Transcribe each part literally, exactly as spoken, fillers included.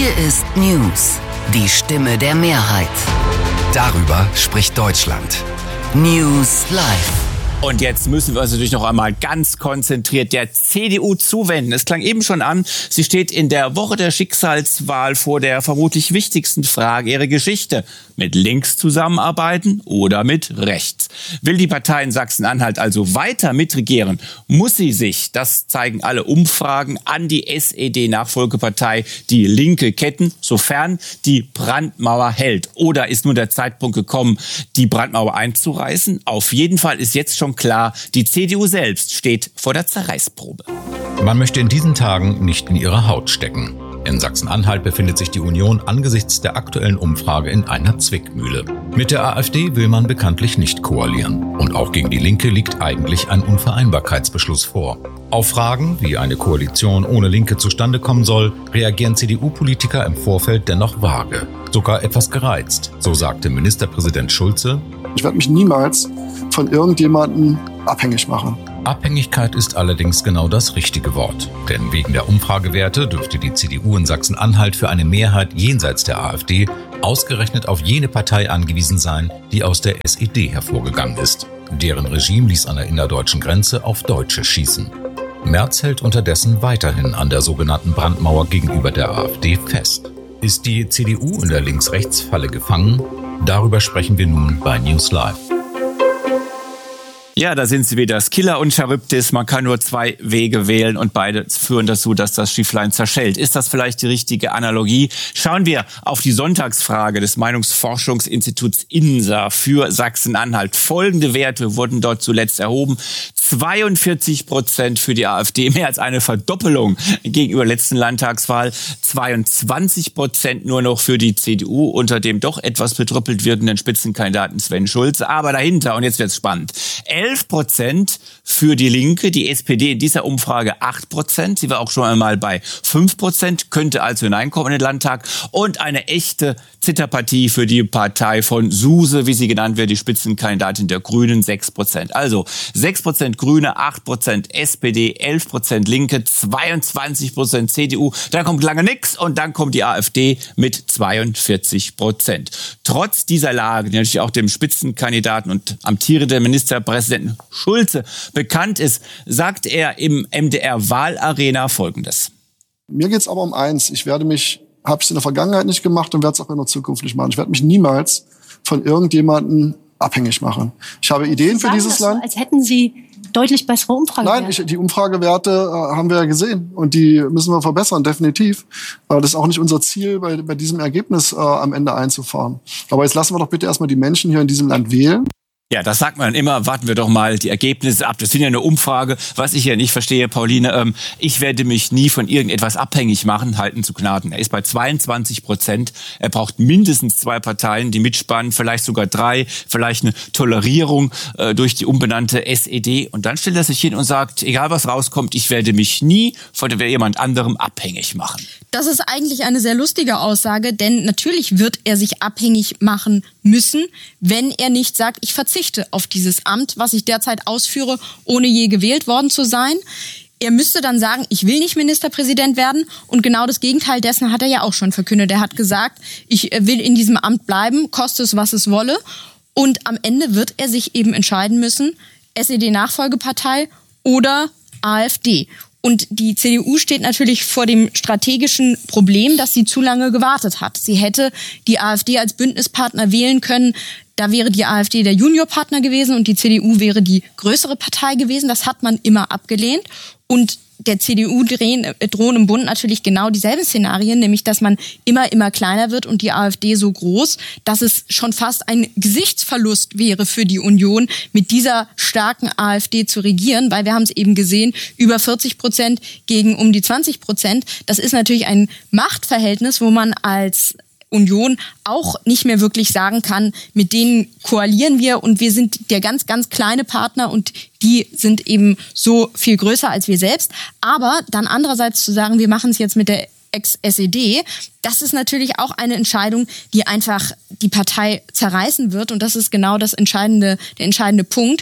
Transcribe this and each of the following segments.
Hier ist News, die Stimme der Mehrheit. Darüber spricht Deutschland. News Live. Und jetzt müssen wir uns natürlich noch einmal ganz konzentriert der C D U zuwenden. Es klang eben schon an, sie steht in der Woche der Schicksalswahl vor der vermutlich wichtigsten Frage ihrer Geschichte. Mit links zusammenarbeiten oder mit rechts? Will die Partei in Sachsen-Anhalt also weiter mitregieren, muss sie sich, das zeigen alle Umfragen, an die S E D-Nachfolgepartei Die Linke ketten, sofern die Brandmauer hält. Oder ist nun der Zeitpunkt gekommen, die Brandmauer einzureißen? Auf jeden Fall ist jetzt schon klar, die C D U selbst steht vor der Zerreißprobe. Man möchte in diesen Tagen nicht in ihre Haut stecken. In Sachsen-Anhalt befindet sich die Union angesichts der aktuellen Umfrage in einer Zwickmühle. Mit der AfD will man bekanntlich nicht koalieren. Und auch gegen die Linke liegt eigentlich ein Unvereinbarkeitsbeschluss vor. Auf Fragen, wie eine Koalition ohne Linke zustande kommen soll, reagieren C D U-Politiker im Vorfeld dennoch vage. Sogar etwas gereizt. So sagte Ministerpräsident Schulze: Ich werde mich niemals von irgendjemandem abhängig machen. Abhängigkeit ist allerdings genau das richtige Wort. Denn wegen der Umfragewerte dürfte die C D U in Sachsen-Anhalt für eine Mehrheit jenseits der AfD ausgerechnet auf jene Partei angewiesen sein, die aus der S E D hervorgegangen ist. Deren Regime ließ an der innerdeutschen Grenze auf Deutsche schießen. Merz hält unterdessen weiterhin an der sogenannten Brandmauer gegenüber der AfD fest. Ist die C D U in der Links-Rechts-Falle gefangen? Darüber sprechen wir nun bei News Live. Ja, da sind sie wieder. Skiller und Charybdis. Man kann nur zwei Wege wählen und beide führen dazu, dass das Schifflein zerschellt. Ist das vielleicht die richtige Analogie? Schauen wir auf die Sonntagsfrage des Meinungsforschungsinstituts INSA für Sachsen-Anhalt. Folgende Werte wurden dort zuletzt erhoben. zweiundvierzig Prozent für die AfD, mehr als eine Verdoppelung gegenüber letzten Landtagswahl. zweiundzwanzig Prozent nur noch für die C D U unter dem doch etwas betrüppelt wirkenden Spitzenkandidaten Sven Schulze. Aber dahinter, und jetzt wird's spannend, elf Prozent für die Linke, die S P D in dieser Umfrage acht Prozent. Sie war auch schon einmal bei fünf Prozent, könnte also hineinkommen in den Landtag. Und eine echte Zitterpartie für die Partei von Suse, wie sie genannt wird, die Spitzenkandidatin der Grünen, sechs Prozent. Also sechs Prozent Grüne, acht Prozent S P D, elf Prozent Linke, zweiundzwanzig Prozent C D U. Dann kommt lange nix und dann kommt die AfD mit zweiundvierzig Prozent. Trotz dieser Lage, die natürlich auch dem Spitzenkandidaten und amtierenden Ministerpräsidenten Schulze bekannt ist, sagt er im M D R-Wahlarena Folgendes. Mir geht's aber um eins. Ich werde mich, habe es in der Vergangenheit nicht gemacht und werde es auch in der Zukunft nicht machen. Ich werde mich niemals von irgendjemandem abhängig machen. Ich habe Ideen für dieses so, Land. Als hätten Sie deutlich bessere Umfragewerte. Nein, ich, die Umfragewerte äh, haben wir ja gesehen und die müssen wir verbessern, definitiv. Äh, das ist auch nicht unser Ziel, bei, bei diesem Ergebnis äh, am Ende einzufahren. Aber jetzt lassen wir doch bitte erstmal die Menschen hier in diesem Land wählen. Ja, das sagt man immer, warten wir doch mal die Ergebnisse ab. Das sind ja eine Umfrage. Was ich ja nicht verstehe, Pauline, ähm, ich werde mich nie von irgendetwas abhängig machen, halten zu Gnaden. Er ist bei zweiundzwanzig Prozent. Er braucht mindestens zwei Parteien, die mitspannen, vielleicht sogar drei, vielleicht eine Tolerierung äh, durch die umbenannte S E D. Und dann stellt er sich hin und sagt, egal was rauskommt, ich werde mich nie von jemand anderem abhängig machen. Das ist eigentlich eine sehr lustige Aussage, denn natürlich wird er sich abhängig machen müssen, wenn er nicht sagt, ich verzichte auf dieses Amt, was ich derzeit ausführe, ohne je gewählt worden zu sein. Er müsste dann sagen, ich will nicht Ministerpräsident werden. Und genau das Gegenteil dessen hat er ja auch schon verkündet. Er hat gesagt, ich will in diesem Amt bleiben, koste es, was es wolle. Und am Ende wird er sich eben entscheiden müssen, S E D-Nachfolgepartei oder AfD. Und die C D U steht natürlich vor dem strategischen Problem, dass sie zu lange gewartet hat. Sie hätte die AfD als Bündnispartner wählen können. Da wäre die AfD der Juniorpartner gewesen und die C D U wäre die größere Partei gewesen. Das hat man immer abgelehnt. Und der C D U drehen, drohen im Bund natürlich genau dieselben Szenarien, nämlich dass man immer, immer kleiner wird und die AfD so groß, dass es schon fast ein Gesichtsverlust wäre für die Union, mit dieser starken AfD zu regieren, weil wir haben es eben gesehen, über vierzig Prozent gegen um die zwanzig Prozent. Das ist natürlich ein Machtverhältnis, wo man als Union auch nicht mehr wirklich sagen kann, mit denen koalieren wir und wir sind der ganz, ganz kleine Partner und die sind eben so viel größer als wir selbst. Aber dann andererseits zu sagen, wir machen es jetzt mit der Ex-S E D, das ist natürlich auch eine Entscheidung, die einfach die Partei zerreißen wird und das ist genau das entscheidende, der entscheidende Punkt.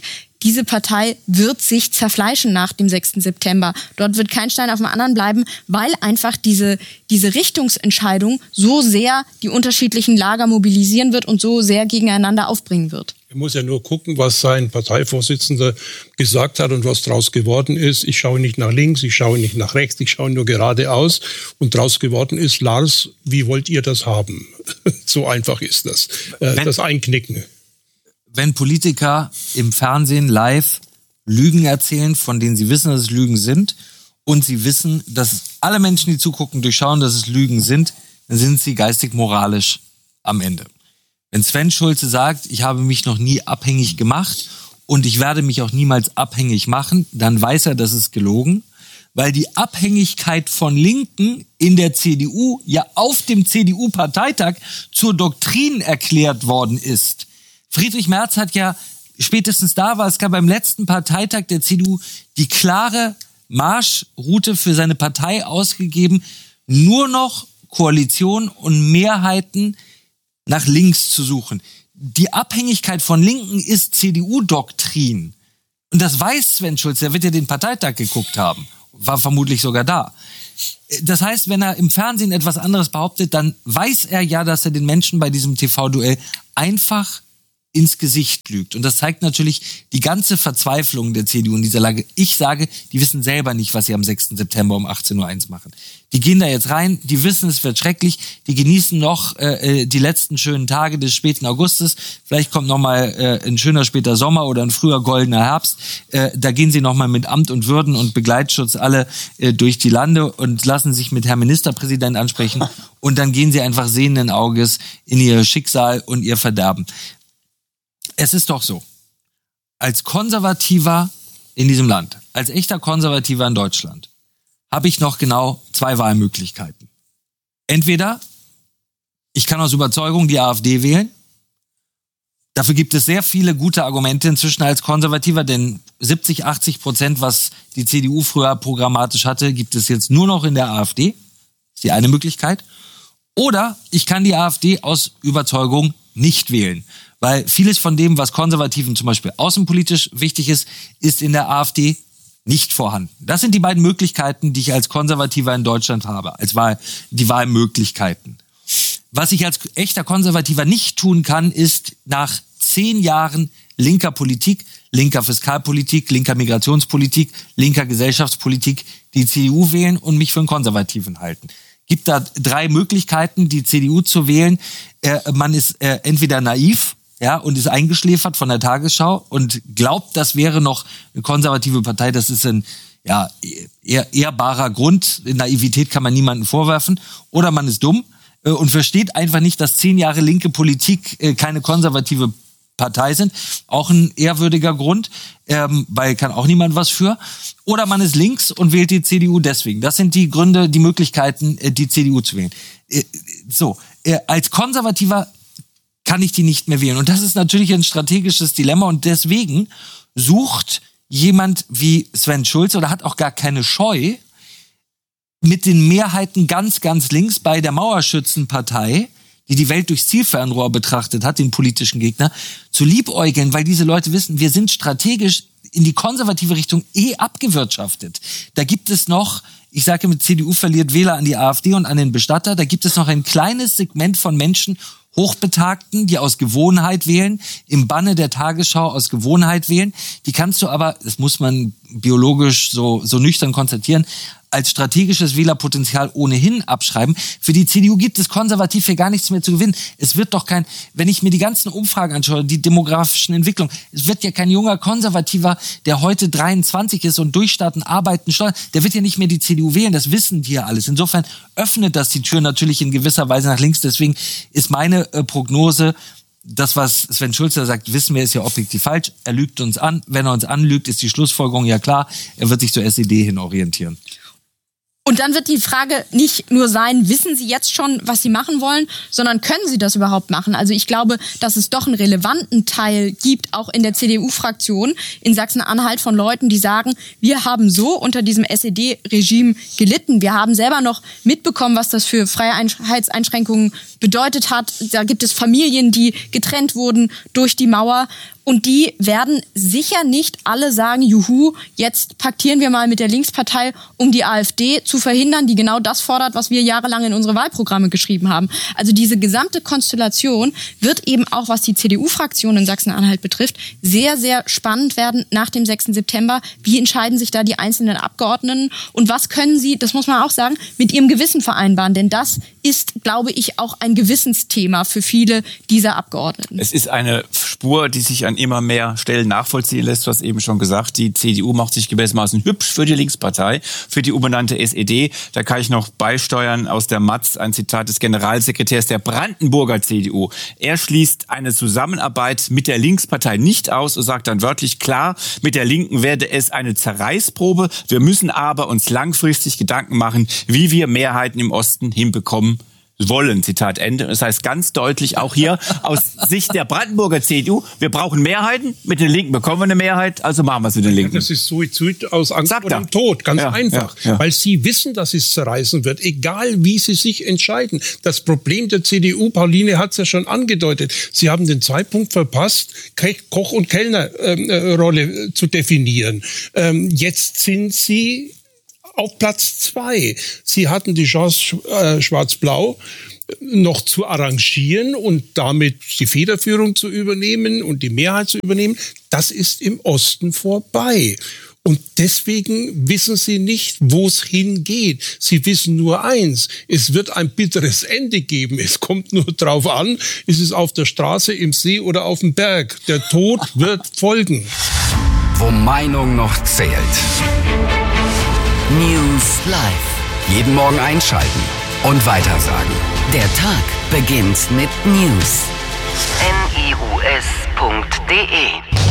diese Partei wird sich zerfleischen nach dem sechsten September. Dort wird kein Stein auf dem anderen bleiben, weil einfach diese, diese Richtungsentscheidung so sehr die unterschiedlichen Lager mobilisieren wird und so sehr gegeneinander aufbringen wird. Er muss ja nur gucken, was sein Parteivorsitzender gesagt hat und was draus geworden ist. Ich schaue nicht nach links, ich schaue nicht nach rechts, ich schaue nur geradeaus. Und draus geworden ist, Lars, wie wollt ihr das haben? So einfach ist das. Äh, wenn, das Einknicken. Wenn Politiker im Fernsehen live Lügen erzählen, von denen sie wissen, dass es Lügen sind, und sie wissen, dass alle Menschen, die zugucken, durchschauen, dass es Lügen sind, dann sind sie geistig-moralisch am Ende. Wenn Sven Schulze sagt, ich habe mich noch nie abhängig gemacht und ich werde mich auch niemals abhängig machen, dann weiß er, das ist gelogen, weil die Abhängigkeit von Linken in der C D U ja auf dem C D U-Parteitag zur Doktrin erklärt worden ist. Friedrich Merz hat ja spätestens da war es gar beim letzten Parteitag der C D U die klare Marschroute für seine Partei ausgegeben, nur noch Koalition und Mehrheiten nach links zu suchen. Die Abhängigkeit von Linken ist C D U-Doktrin. Und das weiß Sven Schulze, der wird ja den Parteitag geguckt haben. War vermutlich sogar da. Das heißt, wenn er im Fernsehen etwas anderes behauptet, dann weiß er ja, dass er den Menschen bei diesem T V-Duell einfach ins Gesicht lügt. Und das zeigt natürlich die ganze Verzweiflung der C D U in dieser Lage. Ich sage, die wissen selber nicht, was sie am sechsten September um achtzehn Uhr eins machen. Die gehen da jetzt rein, die wissen, es wird schrecklich, die genießen noch äh, die letzten schönen Tage des späten Augustes. Vielleicht kommt noch mal äh, ein schöner später Sommer oder ein früher goldener Herbst. Äh, da gehen sie noch mal mit Amt und Würden und Begleitschutz alle äh, durch die Lande und lassen sich mit Herrn Ministerpräsident ansprechen. Und dann gehen sie einfach sehenden Auges in ihr Schicksal und ihr Verderben. Es ist doch so, als Konservativer in diesem Land, als echter Konservativer in Deutschland, habe ich noch genau zwei Wahlmöglichkeiten. Entweder ich kann aus Überzeugung die AfD wählen. Dafür gibt es sehr viele gute Argumente inzwischen als Konservativer, denn siebzig, achtzig Prozent, was die C D U früher programmatisch hatte, gibt es jetzt nur noch in der AfD. Das ist die eine Möglichkeit. Oder ich kann die AfD aus Überzeugung nicht wählen. Weil vieles von dem, was Konservativen zum Beispiel außenpolitisch wichtig ist, ist in der AfD nicht vorhanden. Das sind die beiden Möglichkeiten, die ich als Konservativer in Deutschland habe, als Wahl, die Wahlmöglichkeiten. Was ich als echter Konservativer nicht tun kann, ist nach zehn Jahren linker Politik, linker Fiskalpolitik, linker Migrationspolitik, linker Gesellschaftspolitik die C D U wählen und mich für einen Konservativen halten. Gibt da drei Möglichkeiten, die C D U zu wählen. Äh, man ist äh, entweder naiv, ja, und ist eingeschläfert von der Tagesschau und glaubt, das wäre noch eine konservative Partei. Das ist ein ja, ehr, ehrbarer Grund. Naivität kann man niemandem vorwerfen. Oder man ist dumm äh, und versteht einfach nicht, dass zehn Jahre linke Politik äh, keine konservative Partei sind. Auch ein ehrwürdiger Grund, ähm, weil kann auch niemand was für. Oder man ist links und wählt die C D U deswegen. Das sind die Gründe, die Möglichkeiten, äh, die C D U zu wählen. Äh, so, äh, als Konservativer kann ich die nicht mehr wählen. Und das ist natürlich ein strategisches Dilemma. Und deswegen sucht jemand wie Sven Schulze oder hat auch gar keine Scheu, mit den Mehrheiten ganz, ganz links bei der Mauerschützenpartei, die die Welt durchs Zielfernrohr betrachtet hat, den politischen Gegner, zu liebäugeln, weil diese Leute wissen, wir sind strategisch in die konservative Richtung eh abgewirtschaftet. Da gibt es noch, ich sage mit C D U verliert Wähler an die AfD und an den Bestatter, da gibt es noch ein kleines Segment von Menschen, Hochbetagten, die aus Gewohnheit wählen, im Banne der Tagesschau aus Gewohnheit wählen. Die kannst du aber, das muss man biologisch so, so nüchtern konstatieren, als strategisches Wählerpotenzial ohnehin abschreiben. Für die C D U gibt es konservativ hier gar nichts mehr zu gewinnen. Es wird doch kein, wenn ich mir die ganzen Umfragen anschaue, die demografischen Entwicklungen, es wird ja kein junger Konservativer, der heute dreiundzwanzig ist und durchstarten, arbeiten, steuern, der wird ja nicht mehr die C D U wählen. Das wissen die ja alles. Insofern öffnet das die Tür natürlich in gewisser Weise nach links. Deswegen ist meine äh, Prognose, das, was Sven Schulze sagt, wissen wir, ist ja objektiv falsch. Er lügt uns an. Wenn er uns anlügt, ist die Schlussfolgerung ja klar. Er wird sich zur S E D hin orientieren. Und dann wird die Frage nicht nur sein, wissen Sie jetzt schon, was Sie machen wollen, sondern können Sie das überhaupt machen? Also ich glaube, dass es doch einen relevanten Teil gibt, auch in der C D U-Fraktion in Sachsen-Anhalt von Leuten, die sagen, wir haben so unter diesem S E D-Regime gelitten. Wir haben selber noch mitbekommen, was das für Freiheitseinschränkungen bedeutet hat. Da gibt es Familien, die getrennt wurden durch die Mauer. Und die werden sicher nicht alle sagen, juhu, jetzt paktieren wir mal mit der Linkspartei, um die AfD zu verhindern, die genau das fordert, was wir jahrelang in unsere Wahlprogramme geschrieben haben. Also diese gesamte Konstellation wird eben auch, was die C D U-Fraktion in Sachsen-Anhalt betrifft, sehr, sehr spannend werden nach dem sechsten September. Wie entscheiden sich da die einzelnen Abgeordneten und was können sie, das muss man auch sagen, mit ihrem Gewissen vereinbaren? Denn das ist, glaube ich, auch ein Gewissensthema für viele dieser Abgeordneten. Es ist eine Spur, die sich an immer mehr Stellen nachvollziehen lässt. Du hast eben schon gesagt, die C D U macht sich gewissermaßen hübsch für die Linkspartei, für die umbenannte S E D. Da kann ich noch beisteuern aus der Matz ein Zitat des Generalsekretärs der Brandenburger C D U. Er schließt eine Zusammenarbeit mit der Linkspartei nicht aus und sagt dann wörtlich klar, mit der Linken werde es eine Zerreißprobe. Wir müssen aber uns langfristig Gedanken machen, wie wir Mehrheiten im Osten hinbekommen wollen, Zitat Ende. Das heißt ganz deutlich auch hier aus Sicht der Brandenburger C D U, wir brauchen Mehrheiten, mit den Linken bekommen wir eine Mehrheit, also machen wir es mit den Linken. Das ist Suizid aus Angst vor dem Tod, ganz ja, einfach. Ja, ja. Weil sie wissen, dass es zerreißen wird, egal wie sie sich entscheiden. Das Problem der C D U, Pauline hat es ja schon angedeutet, sie haben den Zeitpunkt verpasst, Koch- und Kellnerrolle äh, zu definieren. Ähm, jetzt sind sie auf Platz zwei. Sie hatten die Chance, äh, Schwarz-Blau noch zu arrangieren und damit die Federführung zu übernehmen und die Mehrheit zu übernehmen. Das ist im Osten vorbei. Und deswegen wissen sie nicht, wo es hingeht. Sie wissen nur eins, es wird ein bitteres Ende geben. Es kommt nur drauf an, ist es auf der Straße, im See oder auf dem Berg. Der Tod wird folgen. Wo Meinung noch zählt. News Live. Jeden Morgen einschalten und weitersagen. Der Tag beginnt mit News. N I U S punkt D E